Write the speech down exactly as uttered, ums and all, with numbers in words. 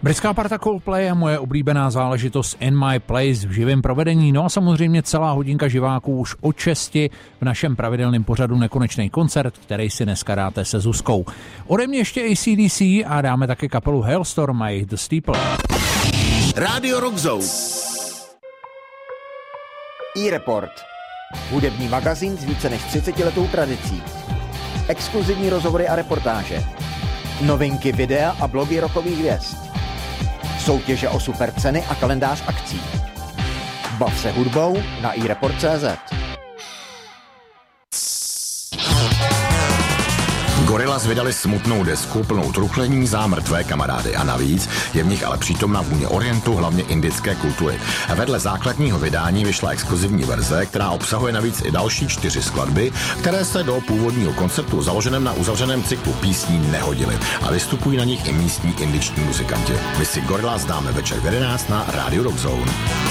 Britská parta Coldplay a moje oblíbená záležitost In My Place v živém provedení, no a samozřejmě celá hodinka živáků už od šesti v našem pravidelném pořadu Nekonečný koncert, který si dneska dáte se Zuzkou. Ode mě ještě A C D C a dáme také kapelu Hailstorm a The Steeple. Rádio Rock Zone. iReport. Hudební magazín s více než třicetiletou tradicí. Exkluzivní rozhovory a reportáže. Novinky videa a blogy rockových hvězd. Soutěže o super ceny a kalendář akcí. Bav se hudbou na iReport tečka cé zet. Gorillaz vydali smutnou desku plnou truchlení za mrtvé kamarády a navíc je v nich ale přítomna vůně orientu, hlavně indické kultury. A vedle základního vydání vyšla exkluzivní verze, která obsahuje navíc i další čtyři skladby, které se do původního konceptu založeném na uzavřeném cyklu písní nehodily a vystupují na nich i místní indiční muzikanti. My si Gorillaz dáme večer v jedenáct na Rádiu Rock Zone.